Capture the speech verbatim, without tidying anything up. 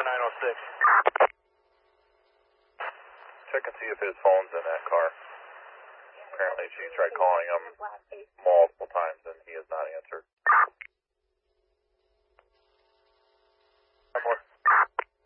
for nine oh six. Check and see if his phone's in that car. Apparently she tried calling him multiple times and he